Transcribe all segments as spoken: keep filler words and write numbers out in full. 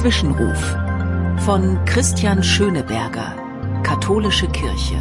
Zwischenruf von Christian Schöneberger, Katholische Kirche.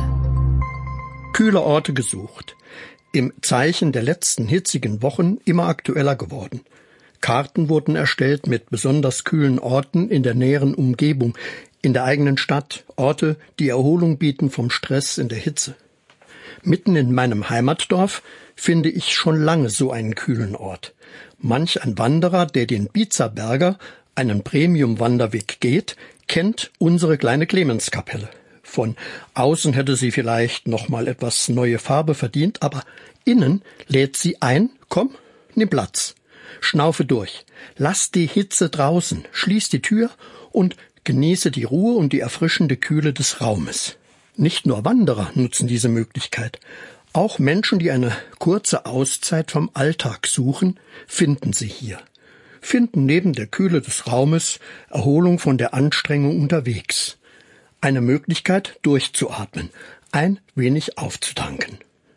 Kühle Orte gesucht. Im Zeichen der letzten hitzigen Wochen immer aktueller geworden. Karten wurden erstellt mit besonders kühlen Orten in der näheren Umgebung, in der eigenen Stadt, Orte, die Erholung bieten vom Stress in der Hitze. Mitten in meinem Heimatdorf finde ich schon lange so einen kühlen Ort. Manch ein Wanderer, der den Bizerberger, einen Premium-Wanderweg geht, kennt unsere kleine Clemenskapelle. Von außen hätte sie vielleicht noch mal etwas neue Farbe verdient, aber innen lädt sie ein, komm, nimm Platz, schnaufe durch, lass die Hitze draußen, schließ die Tür und genieße die Ruhe und die erfrischende Kühle des Raumes. Nicht nur Wanderer nutzen diese Möglichkeit. Auch Menschen, die eine kurze Auszeit vom Alltag suchen, finden sie hier. Finden neben der Kühle des Raumes Erholung von der Anstrengung unterwegs. Eine Möglichkeit, durchzuatmen, ein wenig aufzutanken.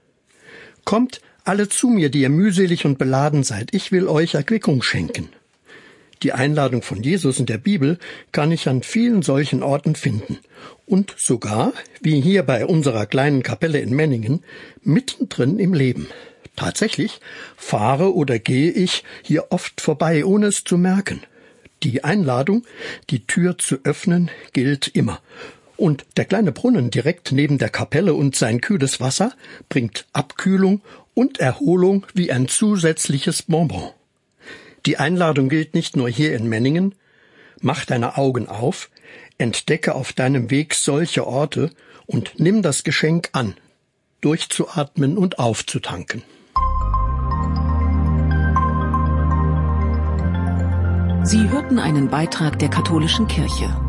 Kommt alle zu mir, die ihr mühselig und beladen seid, ich will euch Erquickung schenken. Die Einladung von Jesus in der Bibel kann ich an vielen solchen Orten finden und sogar, wie hier bei unserer kleinen Kapelle in Menningen, mittendrin im Leben. Tatsächlich fahre oder gehe ich hier oft vorbei, ohne es zu merken. Die Einladung, die Tür zu öffnen, gilt immer. Und der kleine Brunnen direkt neben der Kapelle und sein kühles Wasser bringt Abkühlung und Erholung wie ein zusätzliches Bonbon. Die Einladung gilt nicht nur hier in Menningen. Mach deine Augen auf, entdecke auf deinem Weg solche Orte und nimm das Geschenk an, durchzuatmen und aufzutanken. Sie hörten einen Beitrag der Katholischen Kirche.